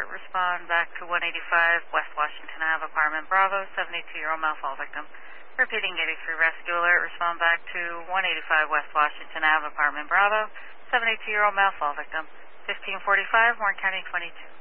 alert, respond back to 185 West Washington Ave, apartment Bravo, 72-year-old male fall victim. Repeating 83 rescue alert, respond back to 185 West Washington Ave, apartment Bravo, 72-year-old male fall victim. 1545, Warren County 22.